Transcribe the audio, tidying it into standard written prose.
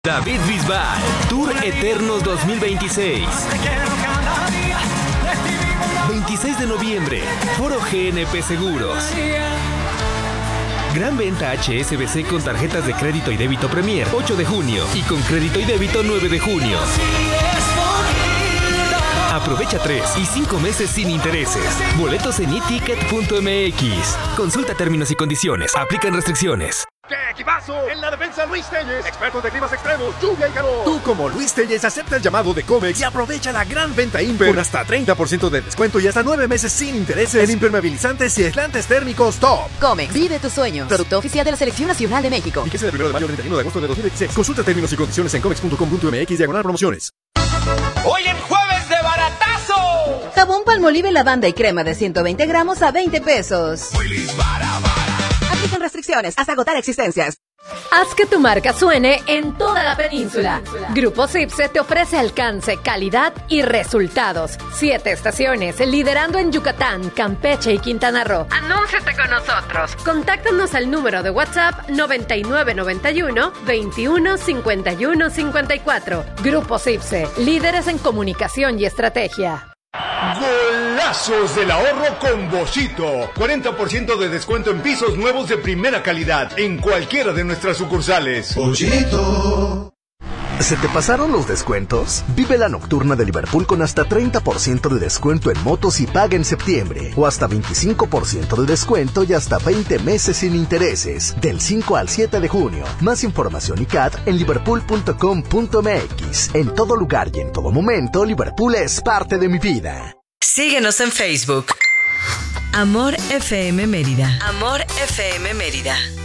David Bisbal, Tour Eternos 2026. 26 de noviembre, Foro GNP Seguros. Gran venta HSBC con tarjetas de crédito y débito Premier 8 de junio y con crédito y débito 9 de junio. Aprovecha 3 y 5 meses sin intereses. Boletos en eticket.mx. Consulta términos y condiciones. Aplican restricciones. ¡Qué equipazo! En la defensa Luis Telles, expertos de climas extremos, lluvia y calor. Tú como Luis Telles acepta el llamado de Comex y aprovecha la gran venta Imper con hasta 30% de descuento y hasta 9 meses sin intereses en impermeabilizantes y aislantes térmicos top. Comex, vive tus sueños. Producto oficial de la Selección Nacional de México. Fíjese del 1 de mayo al 31 de agosto de 2016. Consulta términos y condiciones en comex.com.mx/promociones. ¡Hoy en jueves de baratazo! Jabón Palmolive lavanda y crema de 120 gramos a 20 pesos. Aplican restricciones hasta agotar existencias. Haz que tu marca suene en toda la península. Grupo Cipse te ofrece alcance, calidad y resultados. 7 estaciones, liderando en Yucatán, Campeche y Quintana Roo. Anúnciate con nosotros. Contáctanos al número de WhatsApp 9991 21 51 54. Grupo Cipse, líderes en comunicación y estrategia. Golazos del ahorro con Boschito. 40% de descuento en pisos nuevos de primera calidad en cualquiera de nuestras sucursales. Boschito. ¿Se te pasaron los descuentos? Vive la nocturna de Liverpool con hasta 30% de descuento en motos y paga en septiembre. O hasta 25% de descuento y hasta 20 meses sin intereses. Del 5 al 7 de junio. Más información y CAT en liverpool.com.mx. En todo lugar y en todo momento, Liverpool es parte de mi vida. Síguenos en Facebook. Amor FM Mérida. Amor FM Mérida.